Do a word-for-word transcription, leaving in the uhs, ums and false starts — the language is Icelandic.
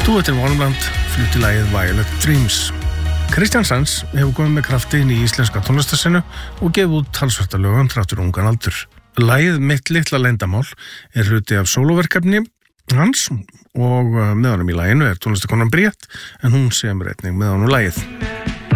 Duettin Warmland flutti lagið Violet Dreams. Kristján Sands hefur komið með krafti inn í íslenska tónlistarsenu og gefið út talsverta lögum þráttur ungan aldur. Lagið Mitt litla leyndarmál er hluti af sólóverkefni hans og með honum í laginu er tónlistakonan Bríett en hún semur einnig með honum lagið.